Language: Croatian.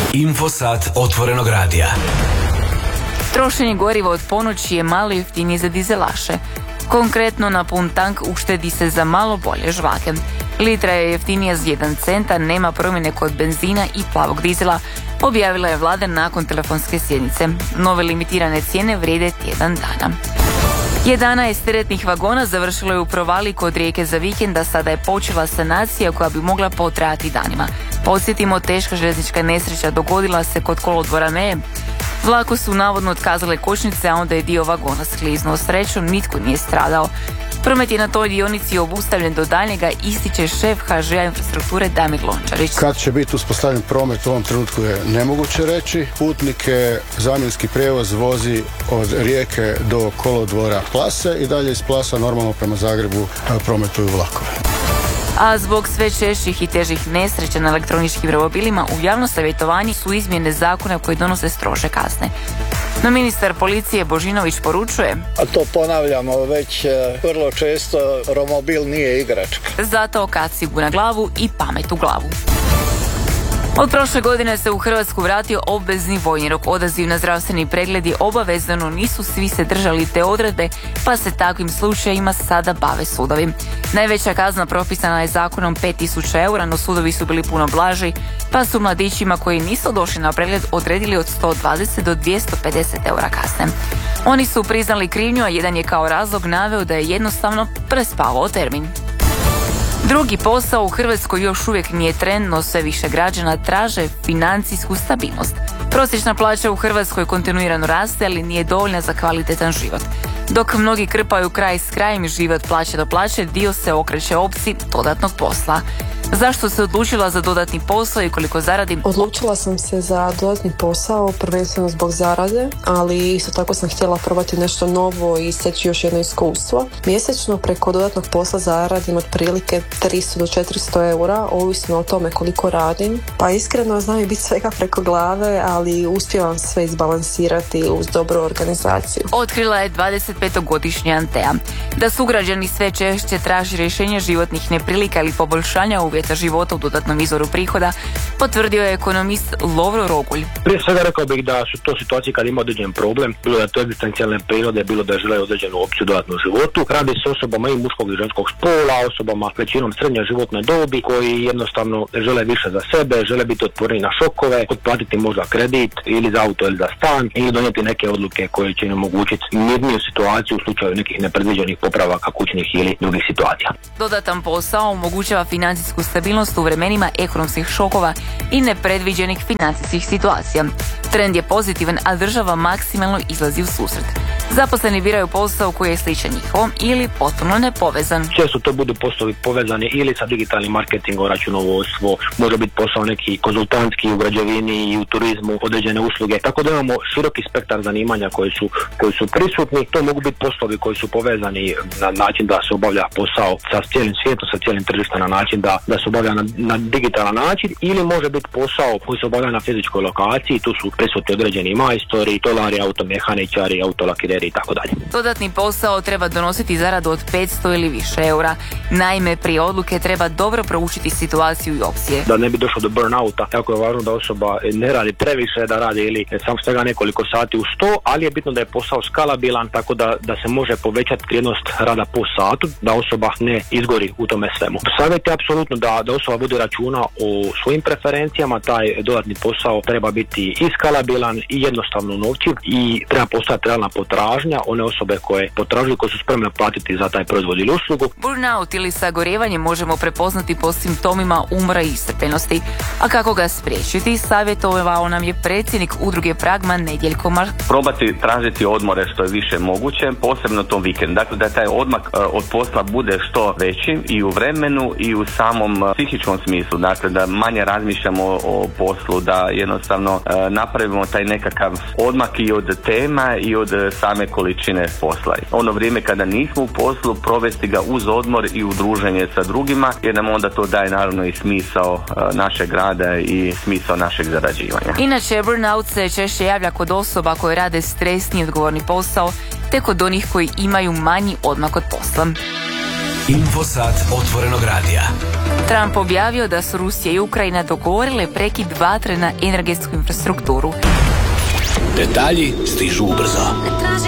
Infosat otvorenog radija. Trošenje goriva od ponoći je malo jeftinije za dizelaše. Konkretno, na pun tank uštedi se za malo bolje žvake. Litra je jeftinija za 1 cent, a nema promjene kod benzina i plavog dizela, objavila je vlada nakon telefonske sjednice. Nove limitirane cijene vrijede tjedan dana. 11 teretnih vagona završilo je u provaliji kod Rijeke za vikend, a sada je počela sanacija koja bi mogla potrajati danima. Podsjetimo, teška željeznička nesreća dogodila se kod kolodvora Meje. Vlaku su navodno otkazale kočnice, a onda je dio vagona skliznuo. Srećom, nitko nije stradao. Promet je na toj dionici obustavljen do daljnjega, ističe šef HŽ-a Infrastrukture Damir Lončarić. Kad će biti uspostavljen promet u ovom trenutku je nemoguće reći. Putnike zamjenski prijevoz vozi od Rijeke do kolodvora Plase i dalje iz Plasa normalno prema Zagrebu prometuju vlakove. A zbog sve češćih i težih nesreća na elektroničkim romobilima u javnom savjetovanju su izmjene zakona koji donose strože kazne. No ministar policije Božinović poručuje: a to ponavljamo već vrlo često, romobil nije igračka. Zato kacigu na glavu i pamet u glavu. Od prošle godine se u Hrvatsku vratio obvezni vojni rok. Odaziv na zdravstveni pregled je obavezano, nisu svi se držali te odredbe, pa se takvim slučajima sada bave sudovi. Najveća kazna propisana je zakonom 5.000 eura, no sudovi su bili puno blaži, pa su mladićima koji nisu došli na pregled odredili od 120 do 250 eura kazne. Oni su priznali krivnju, a jedan je kao razlog naveo da je jednostavno prespavao termin. Drugi posao u Hrvatskoj još uvijek nije trend, no sve više građana traže financijsku stabilnost. Prosječna plaća u Hrvatskoj kontinuirano raste, ali nije dovoljna za kvalitetan život. Dok mnogi krpaju kraj s krajem i žive od plaće do plaće, dio se okreće opciji dodatnog posla. Zašto se odlučila za dodatni posao i koliko zaradim? Odlučila sam se za dodatni posao, prvenstveno zbog zarade, ali isto tako sam htjela probati nešto novo i steći još jedno iskustvo. Mjesečno preko dodatnog posla zaradim otprilike 300 do 400 eura, ovisno o tome koliko radim. Pa iskreno znam i biti svega preko glave, ali uspijevam sve izbalansirati uz dobru organizaciju. Otkrila je 25-godišnja Antea. Da sugrađani sve češće traži rješenje životnih neprilika ili poboljšanja uvjeta života u dodatnom izvoru prihoda, potvrdio je ekonomist Lovro Rogulj. Prije svega rekao bih da su to situacije kad ima određen problem, bilo da je to egzistencijalne prirode, bilo da žele određenu opciju dodatnu životu. Radi se o osobama i muškog i ženskog spola, osobama većinom srednje životne dobi koji jednostavno žele više za sebe, žele biti otporni na šokove, otplatiti možda kredit ili za auto ili za stan ili donijeti neke odluke koje će im omogućiti mirniju situaciju u slučaju nekih nepredviđenih popravaka kućnih ili drugih situacija. Dodatan posao omogućava financijsku stabilnost u vremenima ekonomskih šokova i nepredviđenih financijskih situacija. Trend je pozitivan, a država maksimalno izlazi u susret. Zaposleni biraju posao koji je sličan njihovom ili potpuno nepovezan. Često to budu poslovi povezani ili sa digitalnim marketingom, računovodstvo, može biti posao neki konzultantski u građevini i u turizmu, određene usluge. Tako da imamo široki spektar zanimanja koji su prisutni. To mogu biti poslovi koji su povezani na način da se obavlja posao sa cijelim svijetom, sa cijelim tržištem na način da se obavlja na digitalan način, ili može biti posao koji se obavlja na fizičkoj lokaciji. Tu su prisutni određeni majstori, tolari, automehaničari, autolakireri i tako dalje. Dodatni posao treba donositi zaradu od 500 ili više eura. Naime, prije odluke treba dobro proučiti situaciju i opcije. Da ne bi došlo do burnouta, jako je važno da osoba ne radi previše, da radi ili samo svega nekoliko sati u 100, ali je bitno da je posao skalabilan, tako da se može povećati vrijednost rada po satu, da osoba ne izgori u tome svemu. Savjet je apsolutno da osoba bude računa o svojim preferencijama, taj dodatni posao treba biti i skalabilan i jednostavno novčiv i treba postojati realna potražnja, one osobe koje potražuju, koje su spremne platiti za taj proizvod ili uslugu. Burnout ili sagorjevanje možemo prepoznati po simptomima umora i iscrpljenosti. A kako ga spriječiti, savjetovao nam je predsjednik udruge Pragma Nedjeljko Mark. Probati tražiti odmore što je više moguće, posebno tom vikendu. Dakle, da taj odmak od posla bude što veći i u vremenu i u samom psihičkom smislu. Dakle, da manje razmišljamo o poslu, da jednostavno napravimo taj nekakav odmak i od tema i od same količine posla. Ono vrijeme kada nismo u poslu, provesti ga uz odmor i u druženje sa drugima, jer nam onda to daje naravno i smisao našeg rada i smisao našeg zarađivanja. Inače, burnout se češće javlja kod osoba koje rade stresni i odgovorni posao, te kod onih koji imaju manji odmak od posla. Infosat otvorenog radija. Trump objavio da su Rusija i Ukrajina dogovorile prekid vatre na energetsku infrastrukturu. Detalji stižu ubrzo.